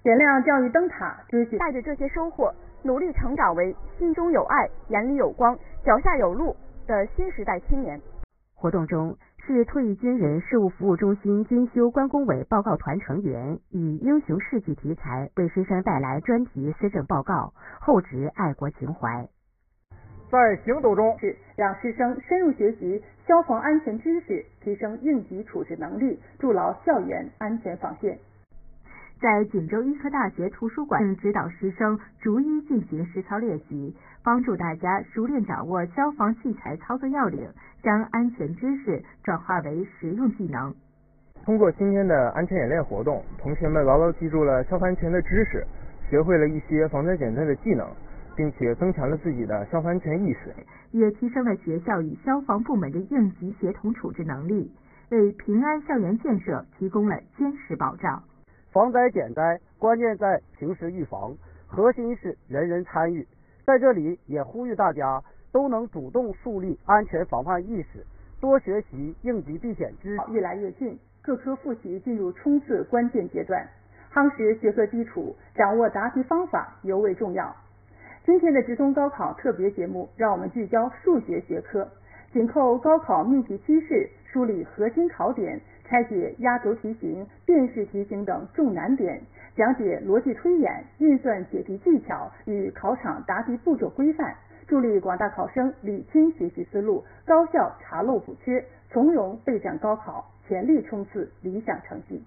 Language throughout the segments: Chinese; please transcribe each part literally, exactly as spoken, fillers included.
点亮教育灯塔，追寻带着这些收获，努力成长为心中有爱、眼里有光、脚下有路的新时代青年。 活动中，市退役军人事务服务中心监修关工委报告团成员以英雄事迹题材为师生带来专题施政报告，厚植爱国情怀。 在行动中， 是让师生深入学习消防安全知识，提升应急处置能力，筑牢校园安全防线。 在锦州医科大学图书馆指导师生逐一进行实操练习，帮助大家熟练掌握消防器材操作要领，将安全知识转化为实用技能。 通过今天的安全演练活动，同学们牢牢记住了消防安全的知识，学会了一些防灾减灾的技能，并且增强了自己的消防安全意识， 也提升了学校与消防部门的应急协同处置能力，为平安校园建设提供了坚实保障。 防灾减灾关键在平时预防，核心是人人参与。在这里也呼吁大家都能主动树立安全防范意识，多学习应急避险知识。 越来越近，各科复习进入冲刺关键阶段，夯实学科基础，掌握答题方法尤为重要。今天的直通高考特别节目，让我们聚焦数学学科，紧扣高考命题趋势，梳理核心考点，拆解压轴题型、辨识题型等重难点，讲解逻辑推演、运算解题技巧与考场答题步骤规范，助力广大考生理清学习思路，高效查漏补缺，从容备战高考，全力冲刺理想成绩。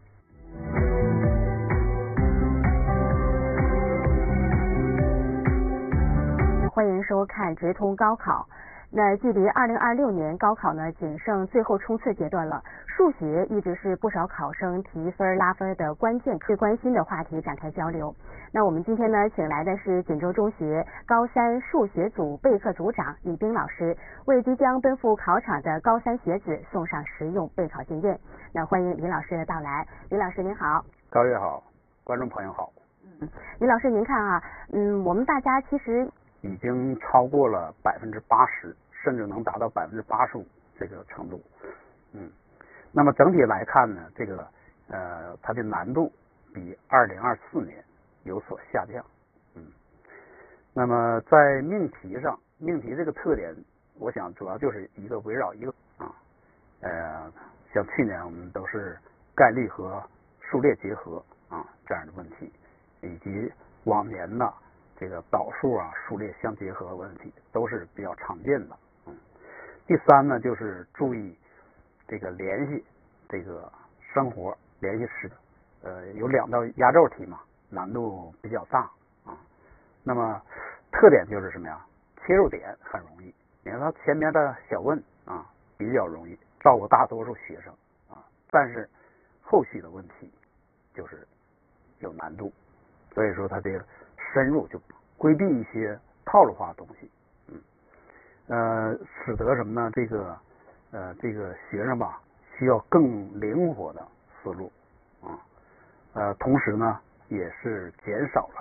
欢迎收看直通高考。那距离二零二六年高考呢，仅剩最后冲刺阶段了。数学一直是不少考生提分拉分的关键，最关心的话题展开交流。那我们今天呢，请来的是锦州中学高三数学组备课组长李冰老师，为即将奔赴考场的高三学子送上实用备考经验。那欢迎李老师的到来。李老师您好。 高月好，观众朋友好。 嗯，李老师您看啊，嗯，我们大家其实已经超过了百分之八十，甚至能达到百分之八十五这个程度。嗯，那么整体来看呢，这个呃它的难度比二零二四年有所下降。嗯，那么在命题上，命题这个特点，我想主要就是一个围绕一个啊，呃，像去年我们都是概率和数列结合啊这样的问题，以及往年呢。这个导数啊、数列相结合的问题都是比较常见的。嗯，第三呢，就是注意这个联系这个生活联系式的，呃，有两道压轴题嘛，难度比较大啊。那么特点就是什么呀？切入点很容易，你看它前面的小问啊比较容易照顾大多数学生啊，但是后续的问题就是有难度，所以说它这个。深入就规避一些套路化的东西，嗯，呃，使得什么呢？这个呃，这个学生吧，需要更灵活的思路啊，呃，同时呢，也是减少了